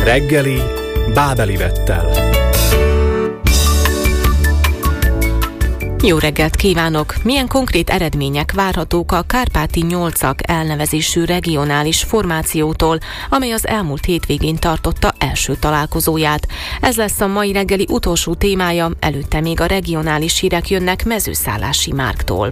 Reggeli Bábeli Bettel. Jó reggelt kívánok! Milyen konkrét eredmények várhatók a Kárpáti Nyolcak elnevezésű regionális formációtól, amely az elmúlt hétvégén tartotta első találkozóját? Ez lesz a mai reggeli utolsó témája, előtte még a regionális hírek jönnek Mezőszállási Márktól.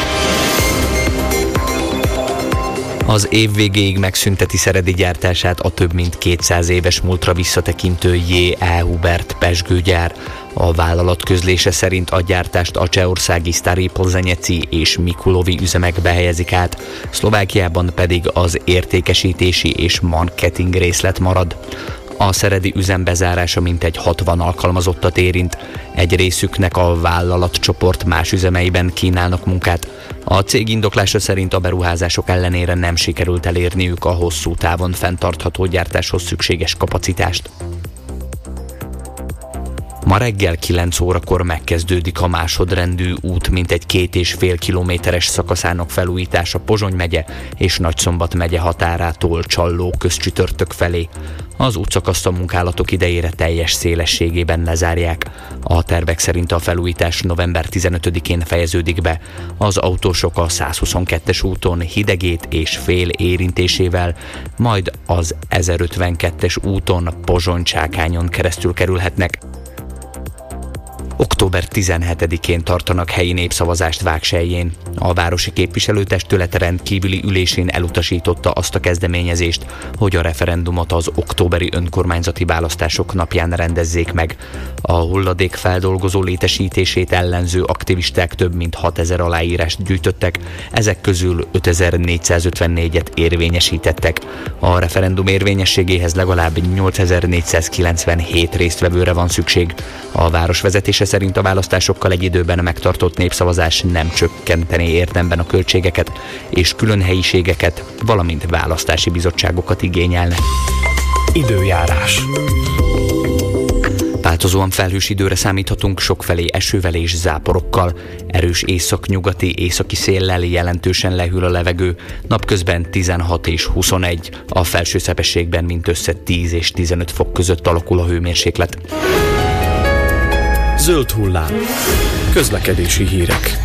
Az év végéig megszünteti szeredi gyártását a több mint 200 éves múltra visszatekintő J.E. Hubert pezsgőgyár. A vállalat közlése szerint a gyártást a csehországi Stary Plzeňeci és Mikulovi üzemekbe helyezik át, Szlovákiában pedig az értékesítési és marketing részlet marad. A szeredi üzem bezárása mintegy 60 alkalmazottat érint, egy részüknek a vállalatcsoport más üzemeiben kínálnak munkát. A cég indoklása szerint a beruházások ellenére nem sikerült elérniük a hosszú távon fenntartható gyártáshoz szükséges kapacitást. Ma reggel 9 órakor megkezdődik a másodrendű út mintegy 2,5 kilométeres szakaszának felújítása Pozsony megye és Nagyszombat megye határától Csalló közcsütörtök felé. Az útszakaszt a munkálatok idejére teljes szélességében lezárják. A tervek szerint a felújítás november 15-én fejeződik be. Az autósok a 122-es úton Hidegét és Fél érintésével, majd az 1052-es úton Pozsony-Csákányon keresztül kerülhetnek. Október 17-én tartanak helyi népszavazást Vágselyén. A városi képviselőtestület rendkívüli ülésén elutasította azt a kezdeményezést, hogy a referendumot az októberi önkormányzati választások napján rendezzék meg. A hulladékfeldolgozó létesítését ellenző aktivisták több mint 6000 aláírást gyűjtöttek, ezek közül 5454-et érvényesítettek. A referendum érvényességéhez legalább 8497 résztvevőre van szükség. A város vezetése szerint a választásokkal egy időben megtartott népszavazás nem csökkentené érdemben a költségeket, és külön helyiségeket, valamint választási bizottságokat igényelne. Időjárás. Változóan felhős időre számíthatunk, sokfelé esővel és záporokkal. Erős északnyugati-északi széllel jelentősen lehűl a levegő, napközben 16 és 21, a felső szepességben mindössze 10 és 15 fok között alakul a hőmérséklet. Zöld hullám. Közlekedési hírek.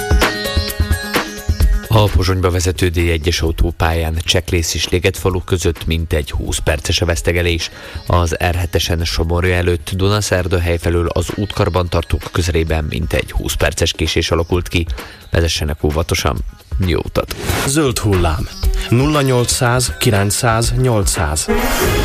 A Pozsonyba vezető D1-es autópályán Cseklész és Ligetfalu között mintegy 20 perces a vesztegelés. Az R7-esen Somorja előtt Dunaszerdahely felől az útkarbantartók közelében mintegy 20 perces késés alakult ki. Vezessenek óvatosan. Jó utat! Zöld hullám. 0800 900 800.